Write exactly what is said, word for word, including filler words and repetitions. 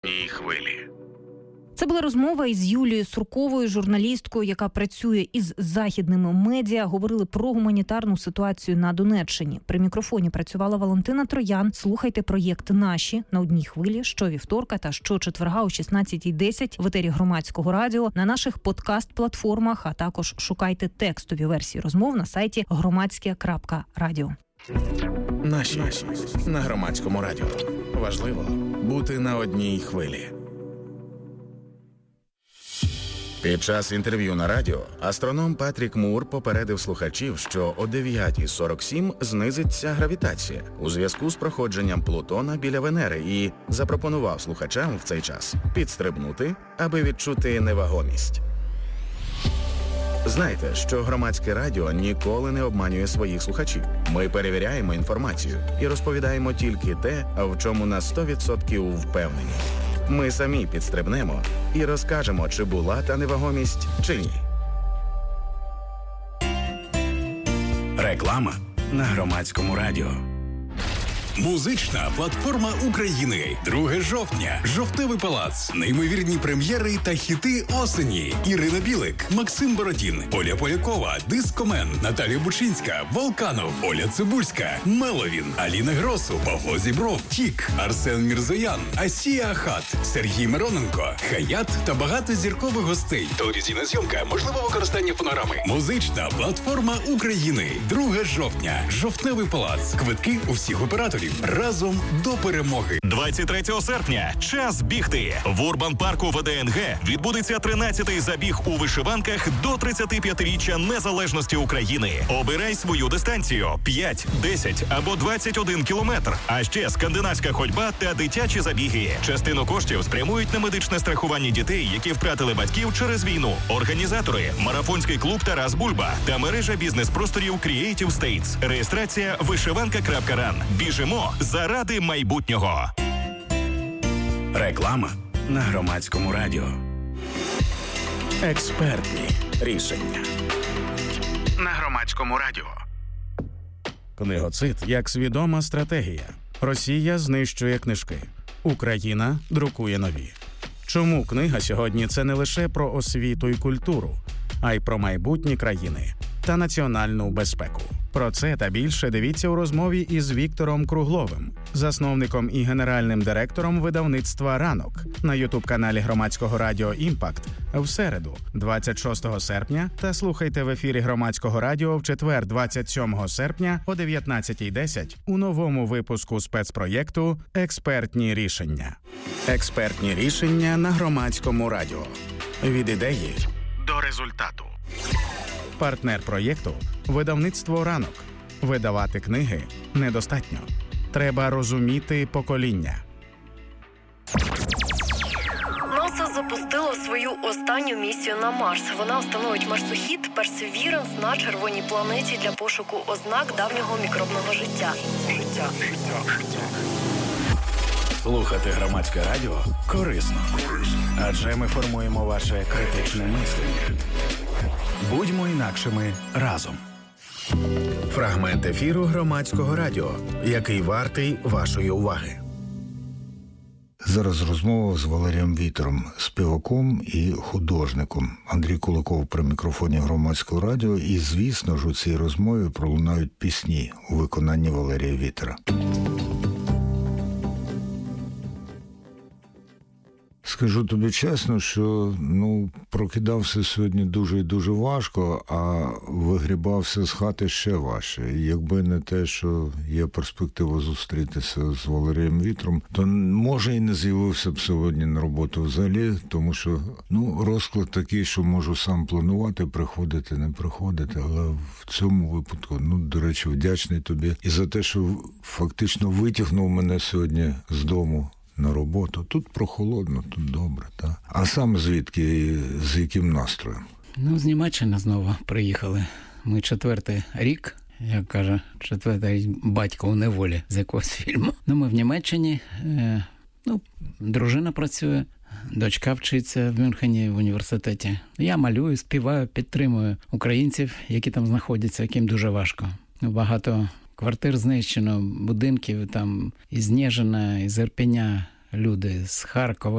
І хвилі. Це була розмова із Юлією Сурковою, журналісткою, яка працює із західними медіа. Говорили про гуманітарну ситуацію на Донеччині. При мікрофоні працювала Валентина Троян. Слухайте проєкт «Наші» на одній хвилі щовівторка та щочетверга о шістнадцятій десять в етері Громадського радіо, на наших подкаст-платформах, а також шукайте текстові версії розмов на сайті громадське крапка радіо. Наші на Громадському радіо. Важливо бути на одній хвилі. Під час інтерв'ю на радіо астроном Патрік Мур попередив слухачів, що о дев'ята сорок сім знизиться гравітація у зв'язку з проходженням Плутона біля Венери і запропонував слухачам в цей час підстрибнути, аби відчути невагомість. Знайте, що Громадське радіо ніколи не обманює своїх слухачів. Ми перевіряємо інформацію і розповідаємо тільки те, в чому на сто відсотків впевнені. Ми самі підстрибнемо і розкажемо, чи була та невагомість, чи ні. Реклама на Громадському радіо. Музична платформа України. друге жовтня. Жовтневий палац. Неймовірні прем'єри та хіти осені. Ірина Білик, Максим Бородін, Оля Полякова, Дискомен, Наталія Бучинська, Волканов, Оля Цибульська, Меловін, Аліна Гросу, Павло Зібров, Тік, Арсен Мірзоян, Асія Ахат, Сергій Мироненко, Хаят та багато зіркових гостей. Телевізійна зйомка, можливо використання фонограми. Музична платформа України. друге жовтня. Жовтневий палац. Квитки у всіх операторів. Разом до перемоги. двадцять третього серпня. Час бігти. В Урбан-парку ВДНГ відбудеться тринадцятий забіг у вишиванках до тридцятип'ятиріччя незалежності України. Обирай свою дистанцію – п'ять, десять або двадцять один кілометр. А ще скандинавська ходьба та дитячі забіги. Частину коштів спрямують на медичне страхування дітей, які втратили батьків через війну. Організатори – марафонський клуб Тарас Бульба та мережа бізнес-просторів Creative States. Реєстрація вишиванка крапка ран. Біжимо заради майбутнього. Реклама на Громадському радіо. Експертні рішення на Громадському радіо. Книгоцид як свідома стратегія. Росія знищує книжки. Україна друкує нові. Чому книга сьогодні – це не лише про освіту і культуру, а й про майбутні країни та національну безпеку? Про це та більше дивіться у розмові із Віктором Кругловим, засновником і генеральним директором видавництва «Ранок» на ютуб-каналі Громадського радіо «Імпакт» в середу, двадцять шостого серпня, та слухайте в ефірі Громадського радіо в четвер, двадцять сьомого серпня о дев'ятнадцятій десять у новому випуску спецпроєкту «Експертні рішення». Експертні рішення на Громадському радіо. Від ідеї до результату. Партнер проєкту – видавництво «Ранок». Видавати книги недостатньо. Треба розуміти покоління. НАСА запустило свою останню місію на Марс. Вона встановить марсохід Perseverance на червоній планеті для пошуку ознак давнього мікробного життя. Життя. Слухати Громадське радіо корисно. Адже ми формуємо ваше критичне мислення. Будьмо інакшими разом. Фрагмент ефіру Громадського радіо, який вартий вашої уваги. Зараз розмова з Валерієм Вітером, співаком і художником. Андрій Куликов при мікрофоні Громадського радіо. І, звісно ж, у цій розмові пролунають пісні у виконанні Валерія Вітера. Скажу тобі чесно, що ну, прокидався сьогодні дуже і дуже важко, а вигрібався з хати ще важче. І якби не те, що є перспектива зустрітися з Валерієм Вітром, то може і не з'явився б сьогодні на роботу взагалі, тому що ну, розклад такий, що можу сам планувати, приходити, не приходити, але в цьому випадку, ну, до речі, вдячний тобі і за те, що фактично витягнув мене сьогодні з дому на роботу. Тут прохолодно, тут добре, так. А сам звідки, з яким настроєм? Ну, з Німеччини знову приїхали. Ми четвертий рік, як каже, четвертий рік батько у неволі з якогось фільму. Ну, ми в Німеччині, е, ну, дружина працює, дочка вчиться в Мюнхені в університеті. Я малюю, співаю, підтримую українців, які там знаходяться, яким дуже важко. Багато квартир знищено, будинків там із Ніжина, із Ірпеня, люди з Харкова,